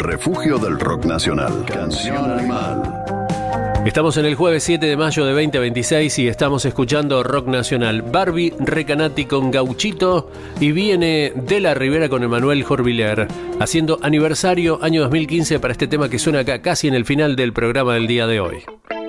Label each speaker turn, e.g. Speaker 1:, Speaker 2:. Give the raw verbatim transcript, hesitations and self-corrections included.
Speaker 1: refugio del rock nacional. Canción Animal.
Speaker 2: Estamos en el jueves siete de mayo de veinte veintiséis y estamos escuchando Rock Nacional. Barbie Recanati con Gauchito y viene de la Ribera con Emanuel Jorviler, haciendo aniversario año dos mil quince para este tema que suena acá casi en el final del programa del día de hoy.